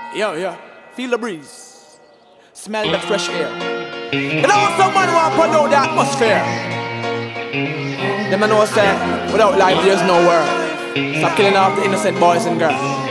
Yo, feel the breeze, smell the fresh air. You know someone want to know the atmosphere. Them I know say, without life there's no world. Stop killing off the innocent boys and girls.